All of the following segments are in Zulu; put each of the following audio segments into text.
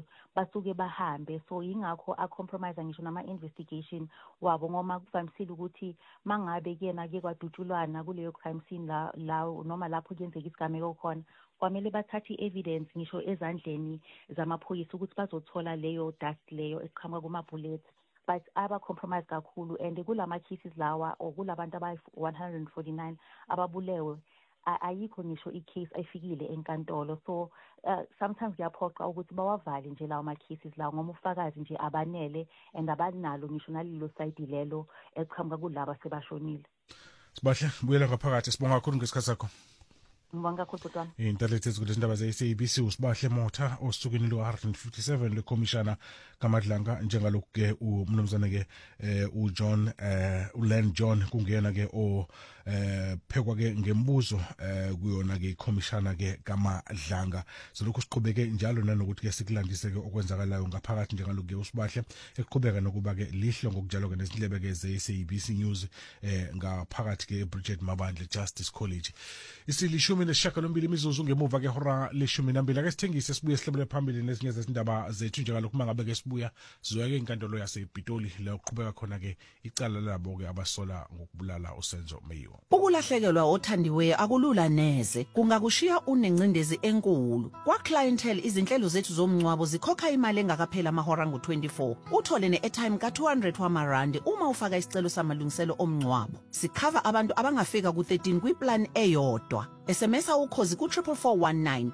phezulu basuke bahambe. So ingakho compromise ngisho nama-investigation wabo ngoma kuvamisile ukuthi mangabe kuyena ke kwadutshulwana kuleyo crime scene la noma lapho kuyenzeka isigameko khona kwamele bathathe i-evidence ngisho ezandleni zamaphoyisa ukuthi bazothola leyo dust leyo eqhamuka kuma-bullets. But aba-compromise kakhulu and kulama cases lawa or kulabantu abayi-149 ababulewe ayikho ngisho i-case efikile enkantolo. So sometimes kuyaphoqa ukuthi bawavale nje lawo ma-cases lawo ngoma ufakazi nje abanele and abanalo ngisho nalelo side lelo eqhamuka kulaba sebashonile. Sibahle buyela ngaphakathi sibonga kakhulu ngesikhathi sakho. Ngibonga kakhulu kodwa. Intalethe ezikule zindaba ze-SABC usibahle Motha osukwini lo-157 lekhomishana kaMadlanga njengalokhu ke umnumzane ke uJohn uLen John kungena ke phekwa ke ngembuzo kuyona ke ikhomishana ke kaMadlanga. Selokhu siqhubeke njalo nanokuthi ke sikulandise ke okwenzakalayo ngaphakathi njengalokhu ke usibahle eqhubeka nokuba ke lihle ngokunjalo ke nezindlebe ke ze-SABC News ngaphakathi ke Bridget Mabandle Justice College. Isilishumi nesishiyagalombili imizuzu ngemuva ke hora le-12 ake sithengise sibuye sihlebele phambili nezinye zezindaba zethu njengalokhu mangabe ke sibuya sizoya ke inkantolo yasePitoli la uqhubeka khona ke icala labo ke abasola ngokubulala uSenzo Meyiwa. Ukulahlekelwa othandiweyo akulula neze kungakushiya unencindezi enkulu. Kwa clientele izinhlelo zethu zomncwabo zikhokha imali engakaphela amahora ngo-24 uthole ne-airtime ka-200 wamarandi uma ufaka isicelo samalungiselo omncwabo. Sikhava abantu abangafika ku-13 kwiplan eyodwa. SMS ukhozi ku-44419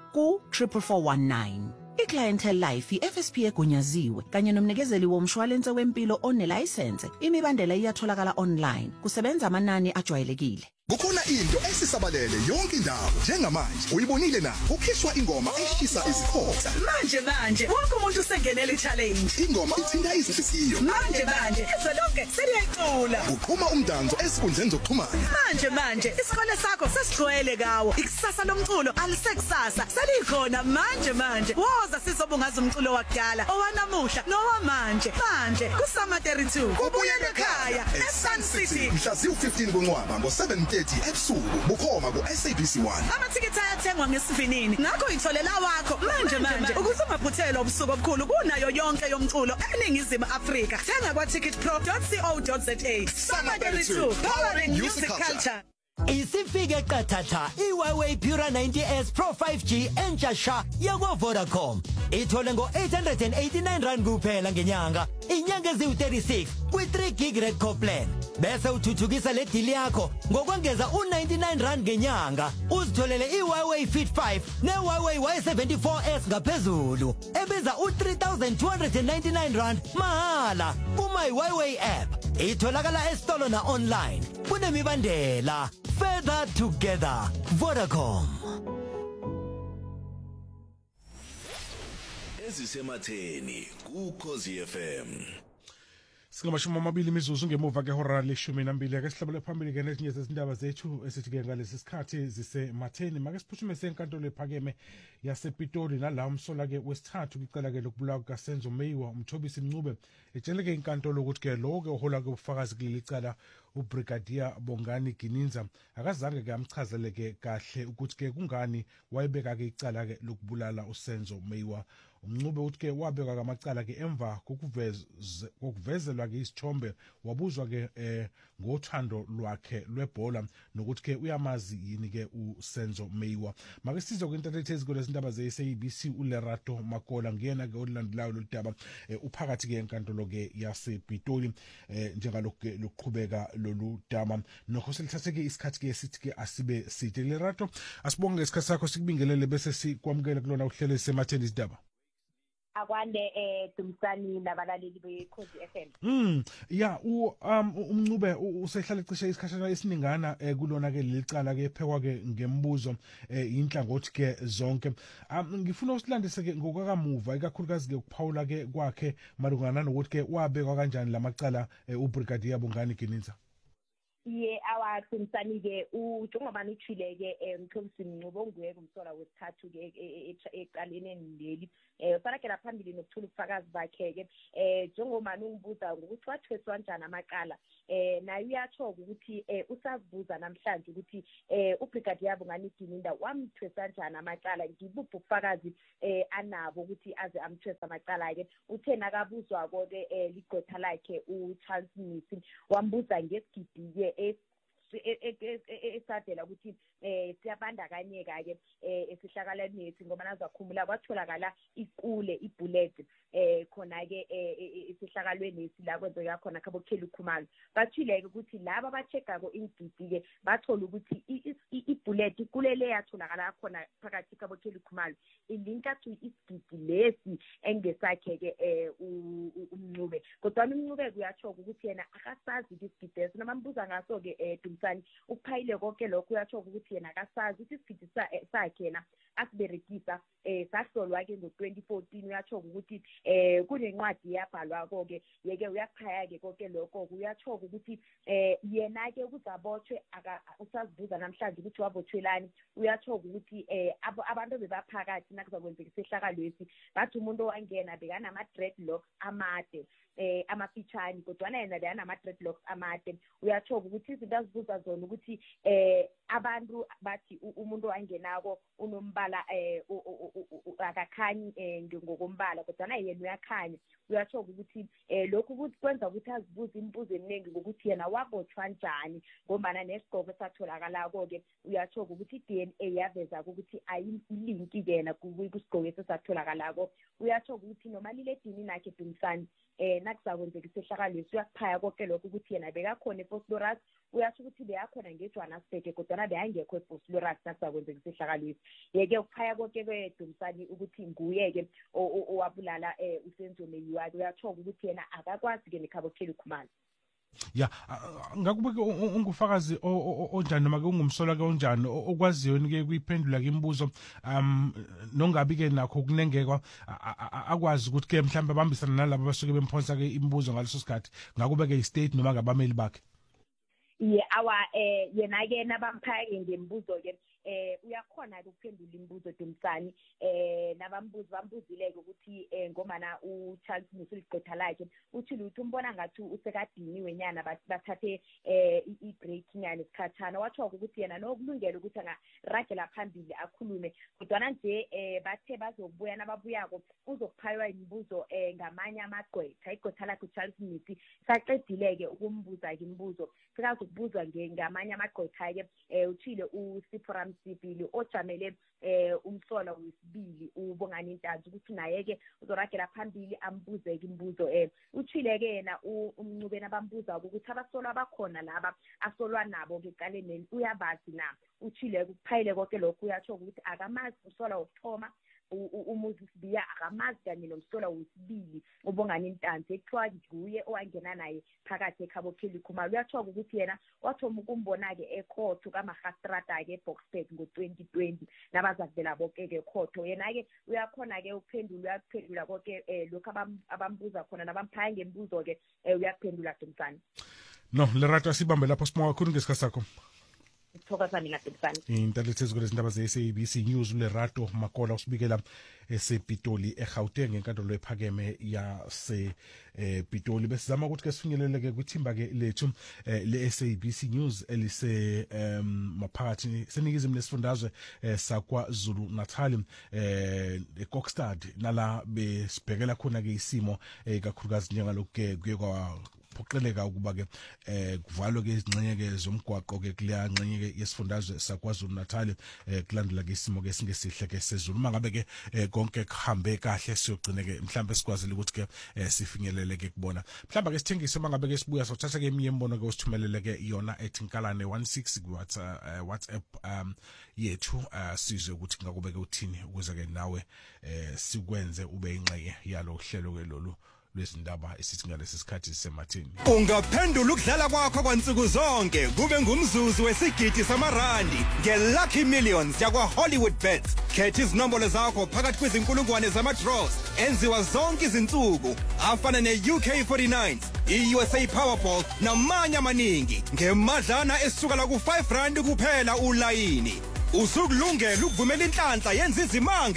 ku-44419. I-Clientele Life i-FSP egunyaziwe kanye nomnikezeli womshwalense wempilo onelayisense. Imibandela iyatholakala online. Kusebenza amanani ajwayelekile. Kukhona into esisabalele yonke indawo njengamanje uyibonile na ukhishwa ingoma eshisa izikhotha manje wonke umuntu usengenele i-challenge ingoma ithinta izinhliziyo manje izwe lonke seliyayicula uqhuma umdanso esikhundleni zokuxhumana manje isikole sakho sesijwayele kawo ikusasa lomculo alisekusasa selikhona manje woza sizobungaza umculo wakudala owanamuhla nowamanje kusama 32 kubuyele ekhaya eSun City mhla zi-15 kuNcwaba ngo-7:30 ebusuku bukhoma ku-SABC1 amathikithi ayathengwa ngesivinini ngakho itholela wakho manje ukuze ungaphuthelwa ubusuku obukhulu kunayo yonke yomculo eningizimu Afrika thenga kwa-ticketpro.co.za Summer 32 powering music culture. Isifike qathatha iHuawei Pura 90S Pro 5G entsha yakwa Vodacom. Ithole ngo-889 rand kuphela ngenyanga. Inyanga eziwu-36 kwi-3 gig red core plan. Bese uthuthukisa le deal yakho ngokwengeza u-99 rand ngenyanga. Uzitholele iHuawei Fit 5 neHuawei Y74S ngaphezulu. Ebiza u-3299 rand mahala kuma iHuawei app. Itholakala esitolo na online. Kunemibandela. Further together. Vodacom. Ezisematheni kuKhosi FM. Singamashumi amabili imizuzu ngemuva ke hora le-12 ake sihlabele phambili ke nezinye zezindaba zethu esithi ke ngalesi sikhathi zisematheni make siphuthume senkantolo ephakeme yasePitoli nala umsola ke wesithathu kwicala ke lokubulawa kaSenzo Meyiwa umthobisi Mncube etshele ke inkantolo ukuthi ke lo ke uhola ke ubufakazi kuleli cala uBrigadier Bongani Gininza akazange ke amchazele ke kahle ukuthi ke kungani wayebeka ke icala ke lokubulala uSenzo Meyiwa. Umncube uthi ke wabeka kamacala ke emva kokuvezelwa ke isithombe wabuzwa ke ngothando lwakhe lwebhola nokuthi ke uyamazi yini ke uSenzo Meyiwa. Make sizwe kwintalethe ezikole izindaba ze-SABC uLerato Makola ngiyena ke olulandelayo loludaba uphakathi ke enkantolo ke yasePitoli njengalokhu ke lokuqhubeka lolu daba nokho selithatheke isikhathi ke sithi ke asibe side. Lerato asibonge ngesikhathi sakho sikubingelele bese sikwamukele kulona uhlelo sematheni izindaba. Akwande Dumsani nabalaleli beKhosi FM. Ya umncube usehlala cishe isikhashana esiningana kulona ke lelicala ke ephekwa ke ngembuzo inhlangothi ke zonke. Ngifuna usilandise ke ngokwakamuva ikakhulukazi ke ukuphawula ke kwakhe malungana nokuthi ke wabekwa kanjani lamacala uBrigadier Bongani Gininza. Awaqinisanike ke ujongobani uthile ke Mthobisi Mncube onguye kumsola wesithathu ke ecaleni leli usarakela phambili nokuthula ubufakazi bakhe ke njengomani ungibuza ukuthi wathweswa kanjani amaqala naye uyatsho ukuthi usazibuza namhlanje ukuthi ubrigadier Bongani Gininda wamthwesa kanjani amaqala ngibuphi ubufakazi anabo ukuthi aze amthwesa amaqala ke uthena akabuzwa ke ligqwetha lakhe uCharles Mnisi wambuza ngesigidi ke esadela ukuthi siyabandakanyeka ke esihlakaleni yethu ngoba nazakhumbula kwatholakala iskule ibullet khona ke esihlakalweni esila kwenzeka khona Khabokheli Khumalo bathile ukuthi laba abacheka ko ingidi ke bathola ukuthi ibullet kulele yatholakala khona phakathi Khabokheli Khumalo ilinka to isigidi lesi engesakhe ke umncube kodwa umncube kuyatsho ukuthi yena akasazi isigidi lesi namambuza ngaso ke Dumsani uphayile konke lokho uyatsho ukuthi yena akasazi isigidi sakhe yena asiberekisa sahlolwa ke ngo2014 uyatsho ukuthi kunencwadi yabhalwa konke yeke uyakhaya ke konke lokho uyatsho ukuthi yena ke kuzabothwe usazibuza namhlanje ukuthi wabothwelani uyatsho ukuthi abantu bebaphakathi nakuzakwenzeka isehlakalo lesi bathi umuntu owangena bekanama dreadlocks amade amafitshani kodwa yena beyanama dreadlocks amade uyatsho ukuthi izinto azibuza zona ukuthi abantu bathi umuntu wangenako unombala akakhanyi ngokombala kodwa yena uyakhanya uyatsho ukuthi lokhu kwenza ukuthi azibuze imibuzo eminingi ngokuthi yena wabothwa kanjani ngoba nesigqoko esatholakala ke uyatsho ukuthi DNA yaveza ukuthi ayilinki yena kusigqoko esatholakala uyatsho ukuthi noma liledini nakhe Dumsani nakuzakwenzeka isehlakalo lesi uyakuphaya konke lokho ukuthi yena bekakhona eFosloras uyatsho ukuthi beyakhona ngeJohannesburg kodwa beyangekho eFosloras nakuzakwenzeka isehlakalo lesi yeke ukuphaya konke kweDumsani ukuthi nguye ke owabulala uSenzo Meyiwa uyatsho ukuthi yena akakwazi ke neKhabokheli Khumalo ya ngakubeke ungufakazi onjani noma ke ungumsola ke onjani okwaziyo ke kuyiphendula ke imibuzo nongabi ke nakho kunengekwa akwazi ukuthi ke mhlawumbe abambisana nalabo basuke bemphonsa ke imibuzo ngaleso sikhathi ngakubeke istate noma ngabameli bakhe yena ke nabamphake ngemibuzo ke uyakhona ukuphendula imibuzo Dumsani bambuzile ukuthi ngomana uCharles Mnisi ligqwetha lakhe uthi lutho umbona ngathi usekadini wenyana bathathe i-break nyana isikhathana watsho ukuthi yena nokulungela ukuthi angaragela phambili akhulume kodwa nje bathe bazobuya nababuyako uzokuphaywa imibuzo ngamanye amagqwetha igqwetha lakhe uCharles Mnisi saqedile ke ukumbuza ke imibuzo sikazokubuzwa ngamanye amagqwetha ke uthile uSipho Msipili ojamele umsola wesibili uBongani Ntanzi ukuthi naye ke uzoragela phambili ambuze ke imibuzo uthile ke yena umncube nabambuza ukuthi abasolwa bakhona laba asolwa nabo ke qaleni uyabazi na uthile kuphayile konke lokho uyatsho ukuthi akamazi usola wokuthoma uMoses Biya akamazi kanye nomsola wesibili uBongani Ntanzi ekuthiwa nguye owangena naye phakathi eKhabokheli Khumalo uyatsho ukuthi yena wathoma ukumbona ke ekhotho kaMagistrata ke eBoksburg ngo2020 nabazavela bonke ke ekhotho yena ke uyakhona ke uyaphendula konke lokho abambuza khona nabamphaya ngemibuzo ke uyaphendula Dumsani no lerato sibambe lapho simonga kakhulu ngesikhathi sakho Thokoza mina Dumsani intalethe kwezindaba ze-SABC News uLerato Makola usibikela esePitoli eGauteng enkantolo ephakeme yase Pitoli besizama ukuthi ke sifinyeleleke kwithimba ke lethu le-SABC News elise maphakathi seningizimu lesifundazwe saKwaZulu Natal eKokstad nala besibhekela khona ke isimo kakhulukazi njengalokho ke kuyekwa phoqeleka ukuba ke kuvalwe ke izingxenye ke zomgwaqo ke kuleya ngxenye ke yesifundazwe saKwaZulu Natal kulandela ke isimo ke singesihle ke sezulu mangabe ke konke kuhambe kahle siyogcina ke mhlawumbe sikwazile ukuthi ke sifinyelele ke kubona mhlawumbe ke sithengise mangabe ke sibuya sothatha ke eminye imbono ke usithumelele ke yona ethinkalane 16 ku WhatsApp yethu sizwe ukuthi ngakube ke uthini ukuze ke nawe sikwenze ube ingxenye yalo hlelo ke lolu lezindaba esithi ngalesi sikhathi sematheni ungaphendula ukudlala kwakho kwansuku zonke kube ngumzuzu wesigidi samarandi ngeLucky Millions yakwa HollywoodBets khetha izinombolo zakho phakathi kwezinkulungwane zama-draws enziwa zonke izinsuku afana ne-UK49 i-USA Powerball namanye amaningi ngemadlana esuka la ku-R5 kuphela ulayini usukulungela ukuvumela inhlanhla yenza izimanga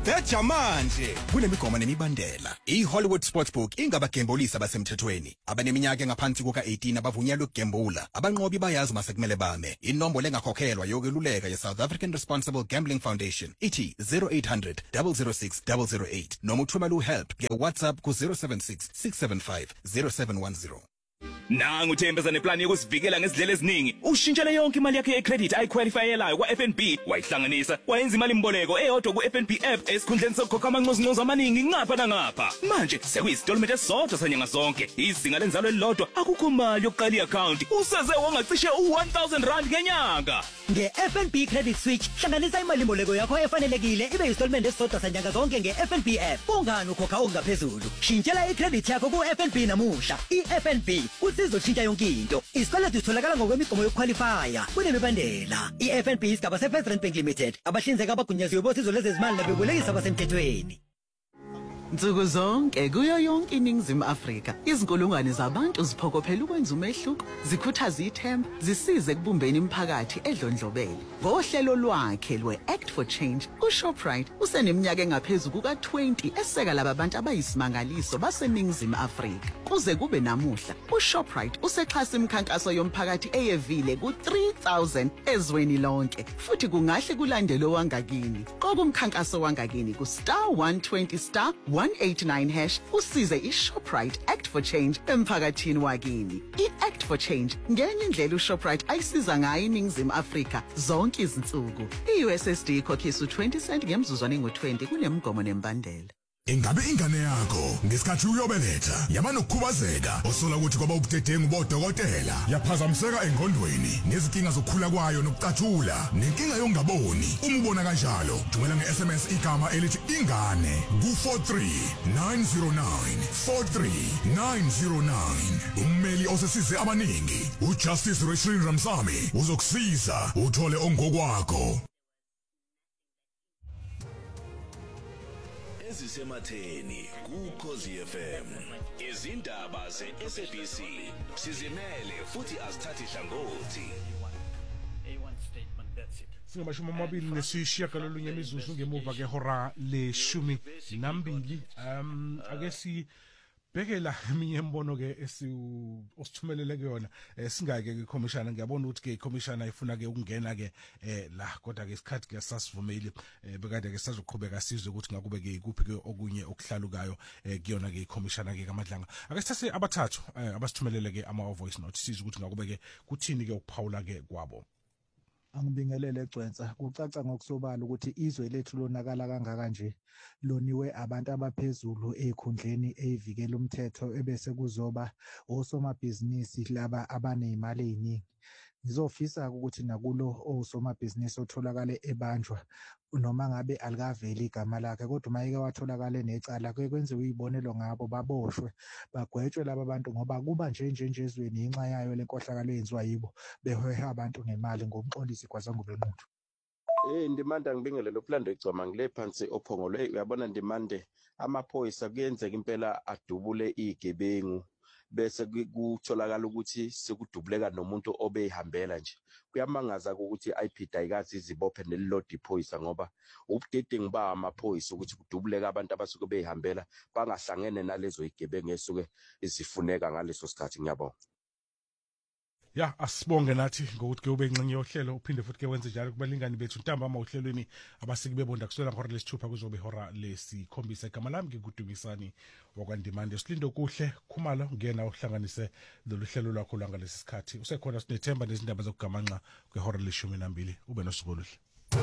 beja manje kunemigomo nemibandela. iHollywood Sportsbook ingabagembulisi abasemthethweni. Abaneminyaka engaphansi kuka-18 abavunyelwe ukugembula. Abanqobi bayazi mase kumele bame. Inombolo engakhokhelwa yokweluleka ye-South African Responsible Gambling Foundation ithi 0800 006 008 noma uthumela uhelp nge-WhatsApp ku-076 675 0710. Nangu uThembeza neplan yokusivikela ngezindlela eziningi. Ushintshele yonke imali yakhe yecredit ayiqualifyelayo kwa-FNB, wayihlanganisa, wayenza imali imboleko eyodwa ku-FNB app esikhundleni sokukhokha amanqozinqozi amaningi ngapha nangapha. Manje sekuyisitolementi esisodwa sanyanga zonke. Izinga lenzalo elilodwa, akukho mali yokuqala i-account. Useze wangacishe u-R1000 ngenyanga. Nge-FNB Credit Switch, hlanganisa imali imboleko yakho efanelekile ibe yisitolementi esisodwa sanyanga zonke nge-FNB app. Ungani ukhokha okungaphezulu. Shintshela i-credit yakho ku-FNB namusha. I-FNB usizoshintsha yonke into. Isikweletu sitholakala ngokwemigomo yokuqualifya kunemibandela. I-FNB isigaba se-First Rand Bank Limited. Abahlinzeki abagunyaziwe bosizo lwezezimali nabebolekisi abasemthethweni. Nsuku zonke kuyo yonke iningizimu Afrika izinkulungwane zabantu ziphokophela ukwenza umehluko, zikhuthaza ithemba, zisize kubumbeni imiphakathi edlondlobele. Ngohlelo lwakhe lwe-Act for Change, uShoprite useneminyaka engaphezulu kuka-20 eseka laba bantu abayisimangaliso baseningizimu Afrika. Kuze kube namuhla, uShoprite usexhasa imikhankaso yomphakathi eyevile ku-3000 ezweni lonke, futhi kungahle kulandele wangakini. Kokumkhankaso wangakini ku*120* 189# usize iShoprite Act for Change emphakathini wakini. I-Act for Change ngenye indlela uShoprite ayisiza ngayo iningizimu Afrika zonke izinsuku. I-USSD ikhokhisa u20 cent ngemizuzwana engu20 kunemigomo nembandela. Ingabe ingane yakho ngesikhathi uyobeletha yaba nokukhubazeka osola ukuthi kwaba ubudedengu bodokotela, yaphazamiseka engqondweni nezinkinga zokukhula kwayo nokucathula nenkinga yongaboni? Uma ubona kanjalo, thumela nge-SMS igama elithi ingane ku43909 43909. Ummeli osesize abaningi uJustice Reshrin Ramsamy uzokusiza uthole ongokwakho. Ezisematheni kuKhosi FM. Izindaba ze-SABC sizimele futhi azithathi hlangothi. Singamashumi amabili nesishiyagalolunye imizuzu ngemuva kehora le-12. Ake sibhekela eminye embono ke osithumelele kuyona singake ke commissioner. Ngiyabona ukuthi ke commissioner ifuna ke ukungena ke la, kodwa ke isikhathi ke sasivumeli bekade ke sazoqhubeka sizwe ukuthi ngakube ke ikuphi ke okunye okuhlalukayo kuyona ke commissioner ke kaMadlanga. Ake sithathe abathathu abasithumelele ke ama voice note sizwe ukuthi ngakube ke kuthini ke ukuphawula ke kwabo. Angibingelele Gcwensa, kucaca ngokusobala ukuthi izwe lethu lonakala kangaka nje loniwe abantu abaphezulu ezikhundleni ezivikela umthetho ebese kuzoba osomabhizinisi laba abanezimali eziningi. Ngizofisa ukuthi nakulo osomabhizinisi otholakale ebanjwa noma ngabe alikaveli igama lakhe, kodwa mayike watholakale necala kwenziwe izibonelo ngabo, baboshwe bagwetshwe laba bantu ngoba kuba nje ezweni inxa yayo lenkohlakalo eyenziwa yibo beheha abantu ngemali ngomxolisi kwazangobe muntu. Ndimanda ngibingelele uPlando Igcoma ngile phansi ophongolwe. Uyabona Ndimande, amaphoyisa kuyenzeka impela adubule igebengu bese kutholakala ukuthi sekudubuleka nomuntu obehambela nje. Kuyamangaza ukuthi iIPD ayikazi izibophe nelilodi iphoyisa ngoba ubudedengu ba amaphoyisa ukuthi kudubuleka abantu abasuke behambela bangahlangene nalezo igebengu esuke izifuneka ngaleso sikhathi. Ngiyabonga. Ya, asibonge nathi ngokuthi ke ube ingxenye yohlelo uphinde futhi ke wenze njalo kubalingani bethu ntambama ohlelweni abasiki bebonda kusela ngihora lesithupha kuzobe ihora lesikhombisa. Igama lami ngikudumisani wakwaNdimande. Silindo kuhle Khumalo ngena uhlanganise lolu hlelo lwakho lwangalesi sikhathi. Usekhona sinethemba nezindaba zokugamanxa kwehora le-12. Ube nosuku oluhle.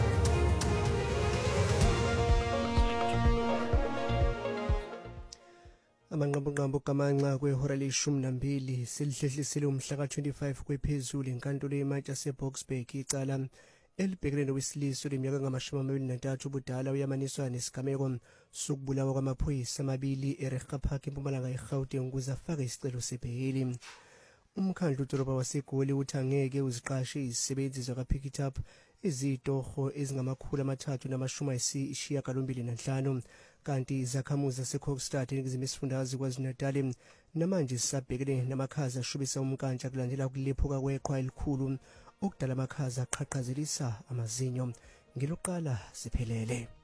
Amanqambo kamanxa kwehora le-12 selihlehlisile umhla ka-25 kwephezulu inkantolo yematshi yaseBoksburg icala elibhekene nowesiliso leminyaka engama-23 ubudala uyamaniswa nesigameko sokubulawa kwamaphoyisa amabili eRegga Park empumalanga eGauteng ukuze afake isicelo sebheyili. Umkhandlu udolobha waseGoli uthi angeke uziqashe izisebenzi zakwa-Pick It Up izitoho ezingama-195 kanti izakhamuzi zaseKokstad eningizimu yesifundazwe KwaZulu-Natal namanje zisabhekene namakhaza ashubisa umnkantsha kulandela ukulephuka kweqhwa elikhulu okudala amakhaza aqhaqhazelisa amazinyo. Ngelokuqala siphelele.